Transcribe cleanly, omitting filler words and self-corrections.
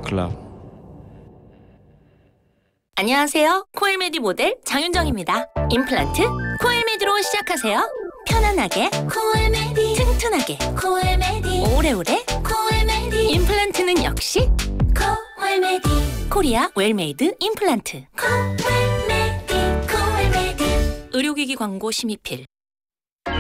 클럽. 안녕하세요. 코엘메디 모델 장윤정입니다. 임플란트 코엘메디로 시작하세요. 편안하게 코엘메디, 튼튼하게 코엘메디, 오래오래 코엘메디. 임플란트는 역시 코엘메디. 코리아 웰메이드 임플란트. 코엘메디. 의료기기 광고 심의필.